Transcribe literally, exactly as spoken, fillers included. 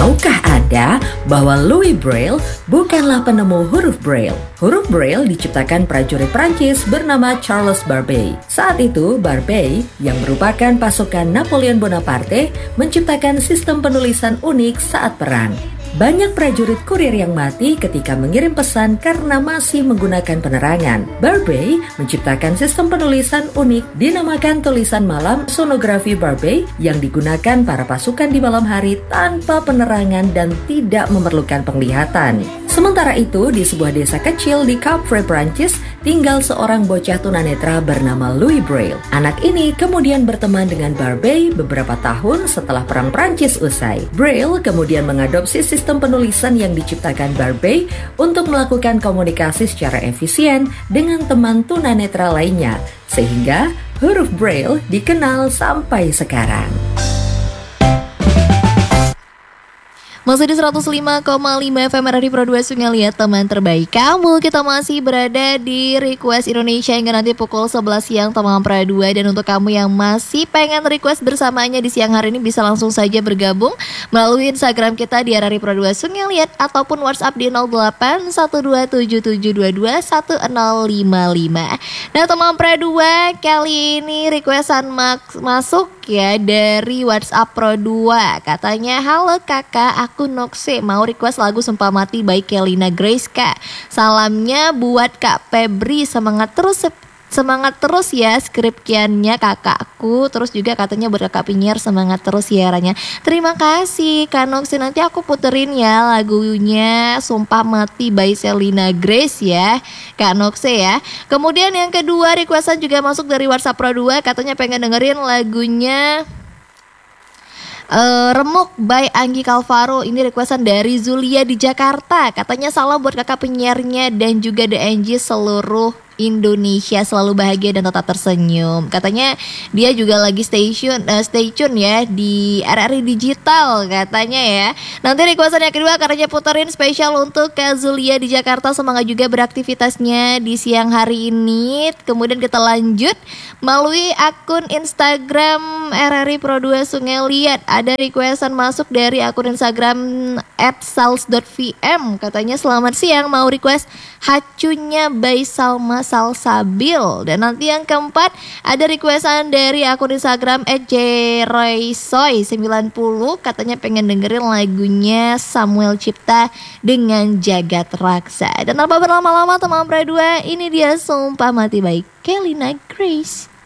Tahukah Anda bahwa Louis Braille bukanlah penemu huruf Braille? Huruf Braille diciptakan prajurit Prancis bernama Charles Barbey. Saat itu, Barbey, yang merupakan pasukan Napoleon Bonaparte, menciptakan sistem penulisan unik saat perang. Banyak prajurit kurir yang mati ketika mengirim pesan karena masih menggunakan penerangan. Barbey menciptakan sistem penulisan unik dinamakan tulisan malam sonografi Barbey yang digunakan para pasukan di malam hari tanpa penerangan dan tidak memerlukan penglihatan. Sementara itu, di sebuah desa kecil di Capre, Prancis, tinggal seorang bocah tunanetra bernama Louis Braille. Anak ini kemudian berteman dengan Barbey beberapa tahun setelah Perang Prancis usai. Braille kemudian mengadopsi sistem penulisan yang diciptakan Barbey untuk melakukan komunikasi secara efisien dengan teman tunanetra lainnya, sehingga huruf Braille dikenal sampai sekarang. Masih di seratus lima koma lima F M R R I Pro dua Sungai Liat, teman terbaik kamu. Kita masih berada di Request Indonesia hingga nanti pukul sebelas siang teman Pra dua. Dan untuk kamu yang masih pengen request bersamanya di siang hari ini, bisa langsung saja bergabung melalui Instagram kita di R R I Pro dua Sungai Liat ataupun WhatsApp di nol delapan satu dua tujuh tujuh dua dua satu nol lima lima. Nah teman Pra dua, kali ini requestan mak- masuk ya dari WhatsApp Pro dua. Katanya, halo kakak, aku Nokse, mau request lagu Sumpah Mati by Kelina Grace kak. Salamnya buat Kak Febri, semangat terus Semangat terus ya skripsiannya kakakku. Terus juga katanya buat kakak Pinyer, semangat terus ya Ranya. Terima kasih Kak Nokse, nanti aku puterin ya lagunya Sumpah Mati by Selina Grace ya Kak Nokse ya. Kemudian yang kedua, requestan juga masuk dari WhatsApp Pro dua. Katanya pengen dengerin lagunya Uh, Remuk by Anggi Calvaro. Ini requestan dari Zulia di Jakarta. Katanya salam buat kakak penyiernya dan juga The Angie seluruh Indonesia, selalu bahagia dan tetap tersenyum. Katanya dia juga lagi stay tune, uh, stay tune ya di R R I Digital katanya ya. Nanti requestan yang kedua katanya puterin spesial untuk Kak Zulia di Jakarta. Semangat juga beraktivitasnya di siang hari ini. Kemudian kita lanjut melalui akun Instagram R R I Pro dua Sungai Liat. Ada requestan masuk dari akun Instagram at sals dot v m. Katanya selamat siang, mau request Hacunya by Salma Salsabil. Dan nanti yang keempat ada requestan dari akun Instagram at jeroysoy sembilan puluh. Katanya pengen dengerin lagunya Samuel Cipta dengan Jagat Raksa. Dan tanpa berlama-lama teman Pra dua, ini dia Sumpah Mati by Kelina Grace.